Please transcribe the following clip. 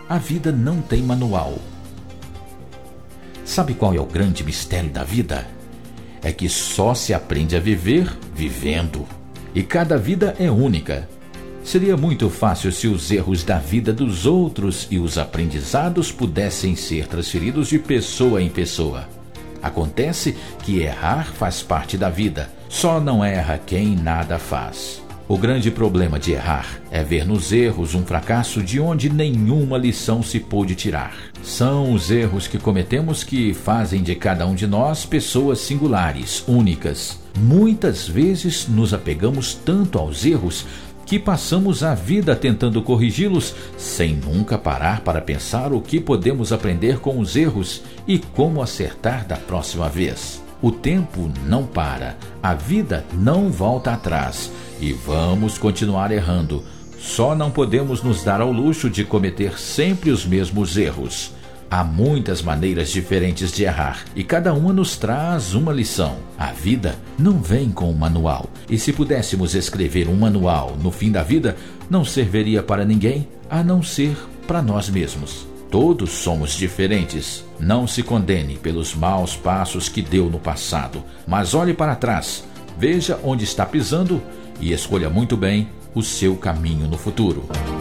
A vida não tem manual. Sabe qual é o grande mistério da vida? É que só se aprende a viver vivendo. E cada vida é única. Seria muito fácil se os erros da vida dos outros e os aprendizados pudessem ser transferidos de pessoa em pessoa. Acontece que errar faz parte da vida. Só não erra quem nada faz. O grande problema de errar é ver nos erros um fracasso de onde nenhuma lição se pôde tirar. São os erros que cometemos que fazem de cada um de nós pessoas singulares, únicas. Muitas vezes nos apegamos tanto aos erros que passamos a vida tentando corrigi-los sem nunca parar para pensar o que podemos aprender com os erros e como acertar da próxima vez. O tempo não para, a vida não volta atrás e vamos continuar errando. Só não podemos nos dar ao luxo de cometer sempre os mesmos erros. Há muitas maneiras diferentes de errar e cada uma nos traz uma lição. A vida não vem com um manual e se pudéssemos escrever um manual no fim da vida, não serviria para ninguém a não ser para nós mesmos. Todos somos diferentes. Não se condene pelos maus passos que deu no passado, mas olhe para trás, veja onde está pisando e escolha muito bem o seu caminho no futuro.